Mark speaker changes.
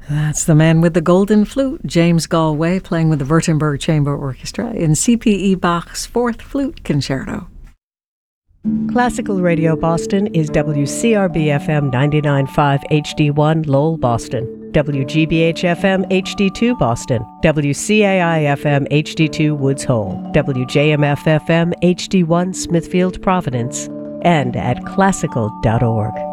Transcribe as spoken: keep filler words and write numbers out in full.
Speaker 1: That's the man with the golden flute, James Galway, playing with the Württemberg Chamber Orchestra in C P E Bach's Fourth Flute Concerto.
Speaker 2: Classical Radio Boston is W C R B F M ninety-nine point five H D one Lowell, Boston, W G B H F M H D two Boston, W C A I F M H D two Woods Hole, W J M F F M H D one Smithfield, Providence, and at classical dot org.